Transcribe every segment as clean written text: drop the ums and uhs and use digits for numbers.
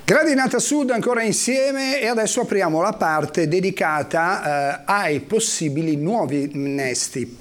Gradinata Sud ancora insieme e adesso apriamo la parte dedicata ai possibili nuovi innesti.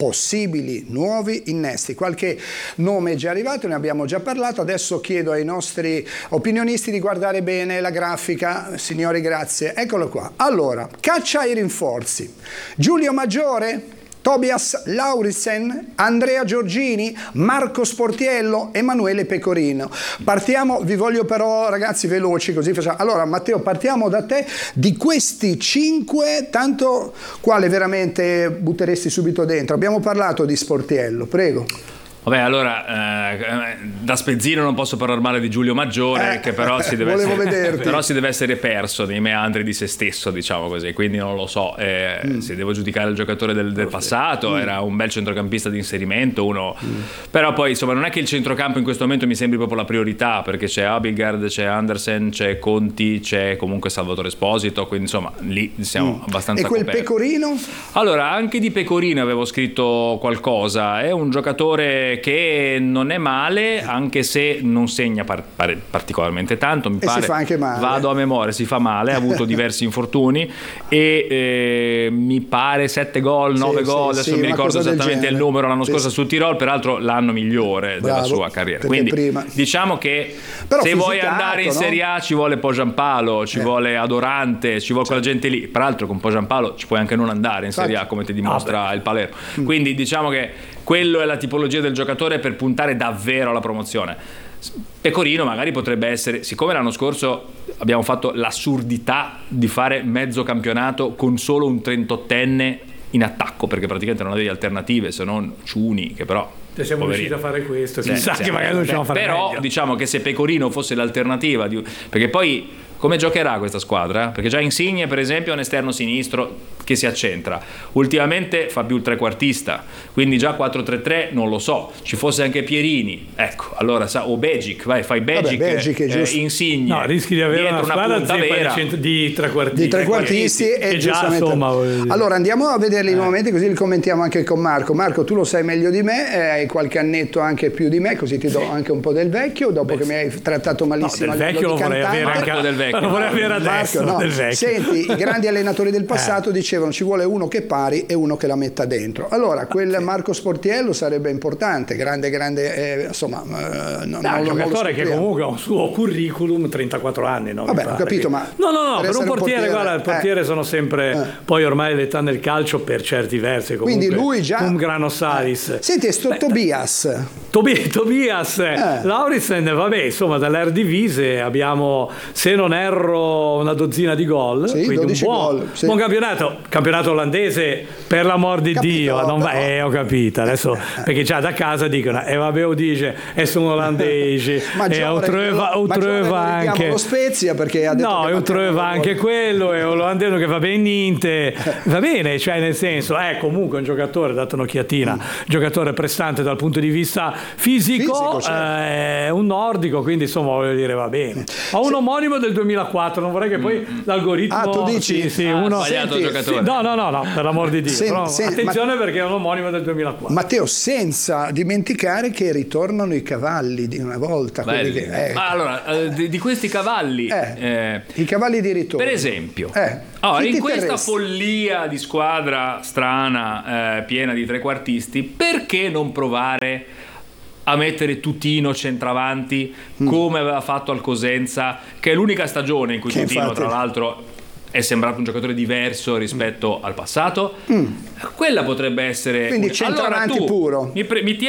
Qualche nome è già arrivato, ne abbiamo già parlato, adesso chiedo ai nostri opinionisti di guardare bene la grafica. Signori, grazie. Eccolo qua. Allora, caccia ai rinforzi. Giulio Maggiore, Tobias Lauritsen, Andrea Giorgini, Marco Sportiello, Emanuele Pecorino. Partiamo, vi voglio però ragazzi veloci così facciamo. Allora Matteo, partiamo da te. Di questi 5, tanto quale veramente butteresti subito dentro? Abbiamo parlato di Sportiello, prego. Vabbè, allora, da spezzino non posso parlare male di Giulio Maggiore, che però si deve essere perso nei meandri di se stesso, diciamo così, quindi non lo so, se devo giudicare il giocatore del passato, era un bel centrocampista di inserimento, però poi insomma non è che il centrocampo in questo momento mi sembri proprio la priorità, perché c'è Abildgaard, c'è Andersen, c'è Conti, c'è comunque Salvatore Esposito, quindi insomma lì siamo abbastanza coperti. E quel Pecorino? Allora, anche di Pecorino avevo scritto qualcosa, è un giocatore che non è male, anche se non segna particolarmente tanto, mi pare. Si fa anche male. Vado a memoria, si fa male, ha avuto diversi infortuni e mi pare 7 gol, 9 gol, adesso mi ricordo esattamente il numero l'anno scorso sul Tirol, peraltro l'anno migliore della sua carriera. Quindi diciamo che però se vuoi andare in Serie A ci vuole Pogiampalo, ci vuole Adorante, ci vuole quella gente lì. Peraltro con Pogiampalo ci puoi anche non andare in Serie A, come ti dimostra il Palermo. Quindi diciamo che quello è la tipologia del giocatore per puntare davvero alla promozione. Pecorino magari potrebbe essere, siccome l'anno scorso abbiamo fatto l'assurdità di fare mezzo campionato con solo un 38enne in attacco, perché praticamente non avevi alternative se non Ciuni, che però se siamo riusciti a fare questo, chissà che magari non riusciamo a fare però meglio. Diciamo che se Pecorino fosse l'alternativa perché poi come giocherà questa squadra? Perché già Insigne per esempio è un esterno sinistro che si accentra, ultimamente fa più il trequartista, quindi già 4-3-3 non lo so, ci fosse anche Pierini, ecco, allora o Begic, fai Begic, Insigne, no, rischi di avere una squadra vera di trequartisti e già insomma. Allora andiamo a vederli nuovamente, così li commentiamo anche con Marco. Marco, tu lo sai meglio di me, hai qualche annetto anche più di me, così ti do anche un po' del vecchio, dopo che mi hai trattato malissimo. Del vecchio lo vorrei avere anche del vecchio. Lo vorrei avere adesso. Marco, del vecchio. Senti, i grandi allenatori del passato dicevano ci vuole uno che pari e uno che la metta dentro. Allora quel Marco Sportiello sarebbe importante, grande insomma un giocatore che comunque ha un suo curriculum, 34 anni, no? Vabbè, ho capito, ma no, per un portiere, guarda, il portiere sono sempre poi ormai l'età del calcio per certi versi, comunque, quindi lui già un grano salis. Senti, Tobias Lauritsen, vabbè, insomma dall'Eredivisie abbiamo, se non erro, una dozzina di gol, quindi un buon campionato olandese, per l'amor di Dio, non va, ho capito adesso, perché già da casa dicono vabbè, dice sono olandesi, Utreva anche lo Spezia, perché ha detto Utreva anche quello, è olandese che va bene niente, va bene, cioè nel senso comunque un giocatore, date un'occhiatina, giocatore prestante dal punto di vista fisico certo. Un nordico, quindi insomma voglio dire va bene. Ho un omonimo del 2004, non vorrei che poi l'algoritmo tu dici? Uno sbagliato giocatore. No, per l'amor di Dio. Attenzione perché è un omonimo del 2004. Matteo, senza dimenticare che ritornano i cavalli di una volta. Allora, di questi cavalli, i cavalli di ritorno. per esempio, in questa follia di squadra strana, piena di trequartisti, perché non provare a mettere Tutino centravanti come aveva fatto al Cosenza, che è l'unica stagione in cui Tutino tra l'altro è sembrato un giocatore diverso rispetto al passato? Quella potrebbe essere, quindi centravanti puro. Mi